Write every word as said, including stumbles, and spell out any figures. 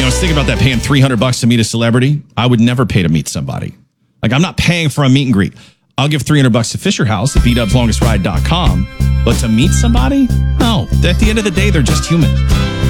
know, I was thinking about that, paying three hundred bucks to meet a celebrity. I would never pay to meet somebody. Like, I'm not paying for a meet and greet. I'll give three hundred bucks to Fisher House at b dubs longest ride dot com. But to meet somebody? No. At the end of the day, they're just human.